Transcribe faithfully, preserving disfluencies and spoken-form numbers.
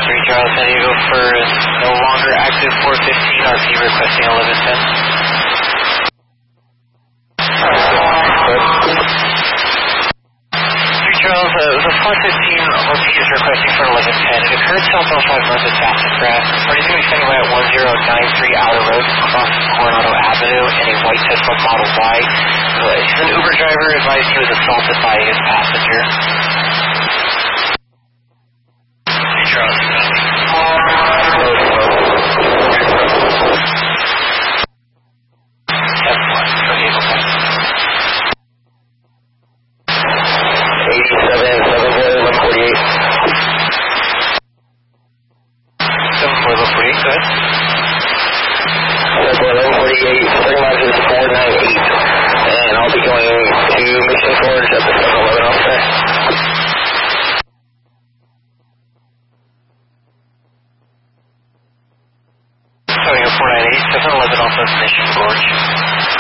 three Charles San Diego for no longer active four fifteen, R P requesting eleven ten. three Charles, uh, the four fifteen R P is requesting for eleven ten. It occurred south L five north of Sassafras. Parties going to be standing by at one zero nine three Outer Road across Coronado Avenue in a white Tesla Model Y. Uh, he's an Uber driver, advised he was assaulted by his passenger. three Charles. four nine eight, seven eleven off of Mission Gorge.